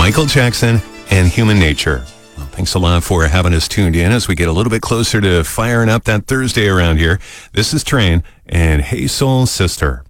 Michael Jackson and Human Nature. Well, thanks a lot for having us tuned in as we get a little bit closer to firing up that Thursday around here. This is Train and Hey Soul Sister.